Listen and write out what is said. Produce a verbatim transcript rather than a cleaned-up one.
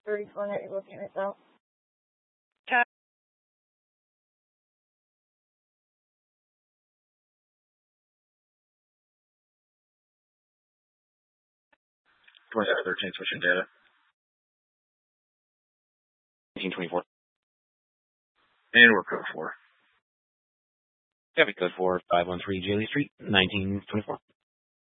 thirty-four that you're looking at, though. twenty-seven thirteen, switching data. nineteen twenty-four. And we're code four. Copy, code four, five one three Jaley Street, nineteen twenty-four.